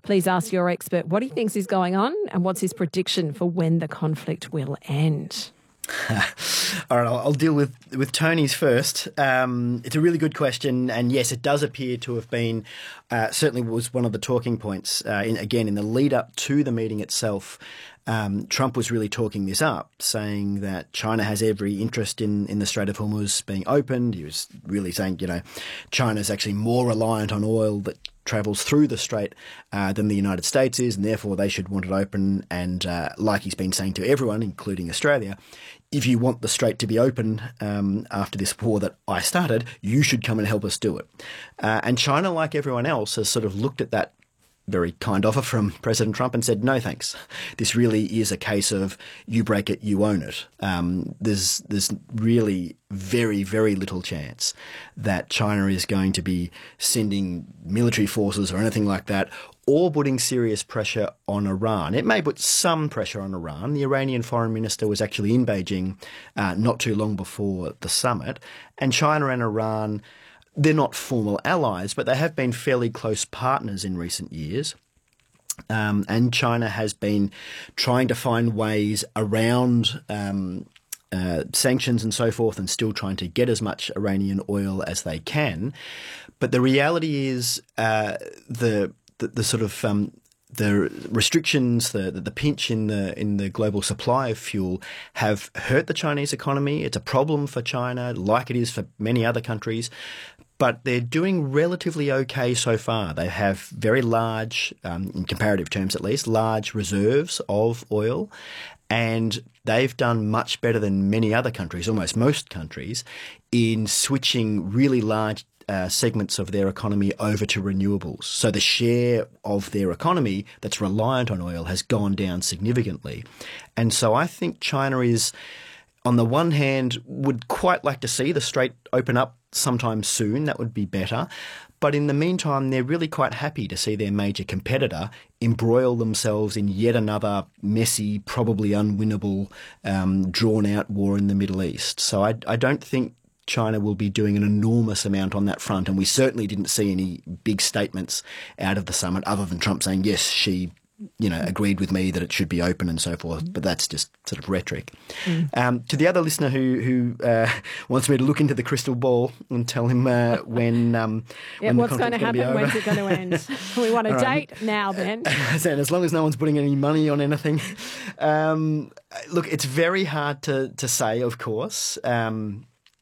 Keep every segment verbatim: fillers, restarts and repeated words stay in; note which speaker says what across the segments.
Speaker 1: Please ask your expert what he thinks is going on and what's his prediction for when the conflict will end.
Speaker 2: All right, I'll, I'll deal with, with Tony's first. Um, it's a really good question, and yes, it does appear to have been, uh, certainly was one of the talking points, uh, in, again, in the lead-up to the meeting itself. Um, Trump was really talking this up, saying that China has every interest in, in the Strait of Hormuz being opened. He was really saying, you know, China's actually more reliant on oil that travels through the strait uh, than the United States is, and therefore they should want it open. And uh, like he's been saying to everyone, including Australia, if you want the strait to be open um, after this war that I started, you should come and help us do it. Uh, and China, like everyone else, has sort of looked at that very kind offer from President Trump and said, no thanks. This really is a case of you break it, you own it. Um, there's there's really very, very little chance that China is going to be sending military forces or anything like that, or putting serious pressure on Iran. It may put some pressure on Iran. The Iranian foreign minister was actually in Beijing uh, not too long before the summit, and China and Iran, they're not formal allies, but they have been fairly close partners in recent years. Um, and China has been trying to find ways around um, uh, sanctions and so forth, and still trying to get as much Iranian oil as they can. But the reality is uh, the, the the sort of um, the restrictions, the, the the pinch in the in the global supply of fuel have hurt the Chinese economy. It's a problem for China, like it is for many other countries. But they're doing relatively okay so far. They have very large, um, in comparative terms at least, large reserves of oil, and they've done much better than many other countries, almost most countries, in switching really large uh, segments of their economy over to renewables. So the share of their economy that's reliant on oil has gone down significantly. And so I think China is, on the one hand, would quite like to see the strait open up sometime soon. That would be better. But in the meantime, they're really quite happy to see their major competitor embroil themselves in yet another messy, probably unwinnable, um, drawn-out war in the Middle East. So I, I don't think China will be doing an enormous amount on that front. And we certainly didn't see any big statements out of the summit other than Trump saying, yes, she you know, agreed with me that it should be open and so forth, but that's just sort of rhetoric. Mm. Um, to the other listener who who uh, wants me to look into the crystal ball and tell him uh, when um,
Speaker 1: yeah,
Speaker 2: when
Speaker 1: what's
Speaker 2: the
Speaker 1: going to happen, when's it going to end? We want a
Speaker 2: All
Speaker 1: date
Speaker 2: right.
Speaker 1: now, then.
Speaker 2: And as long as no one's putting any money on anything, um, look, it's very hard to to say. Of course. Um,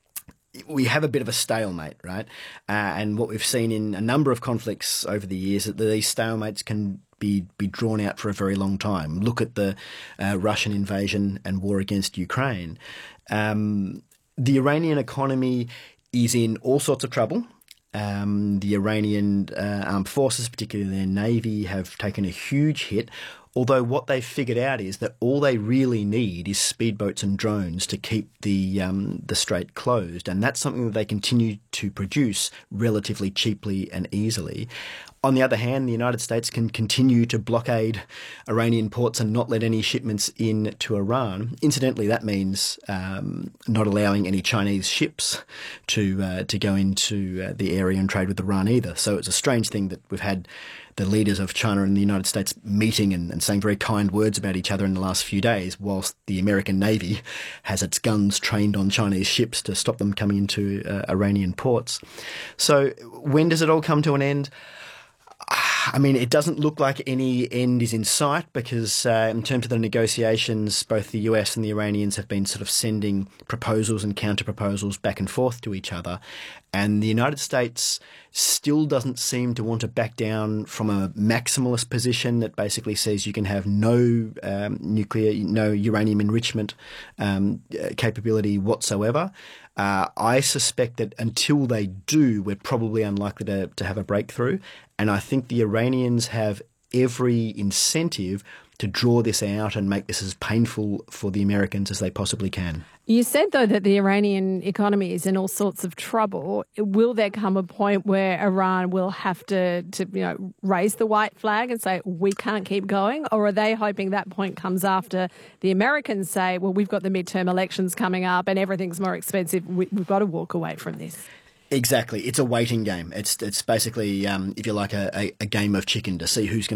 Speaker 2: We have a bit of a stalemate, right? Uh, and what we've seen in a number of conflicts over the years, that these stalemates can be be drawn out for a very long time. Look at the uh, Russian invasion and war against Ukraine. Um, the Iranian economy is in all sorts of trouble. Um, the Iranian uh, armed forces, particularly their navy, have taken a huge hit. Although what they've figured out is that all they really need is speedboats and drones to keep the um, the strait closed, and that's something that they continue to produce relatively cheaply and easily. On the other hand, the United States can continue to blockade Iranian ports and not let any shipments in to Iran. Incidentally, that means um, not allowing any Chinese ships to uh, to go into uh, the area and trade with Iran either. So it's a strange thing that we've had the leaders of China and the United States meeting and, and saying very kind words about each other in the last few days, whilst the American Navy has its guns trained on Chinese ships to stop them coming into uh, Iranian ports. So when does it all come to an end? I mean, it doesn't look like any end is in sight because uh, in terms of the negotiations, both the U S and the Iranians have been sort of sending proposals and counter-proposals back and forth to each other. And the United States still doesn't seem to want to back down from a maximalist position that basically says you can have no um, nuclear, no uranium enrichment um, capability whatsoever. Uh, I suspect that until they do, we're probably unlikely to, to have a breakthrough. And I think the Iranians have every incentive to draw this out and make this as painful for the Americans as they possibly can.
Speaker 1: You said, though, that the Iranian economy is in all sorts of trouble. Will there come a point where Iran will have to, to you know, raise the white flag and say, we can't keep going? Or are they hoping that point comes after the Americans say, well, we've got the midterm elections coming up and everything's more expensive. We, we've got to walk away from this?
Speaker 2: Exactly. It's a waiting game. It's it's basically, um, if you like, a, a, a game of chicken to see who's going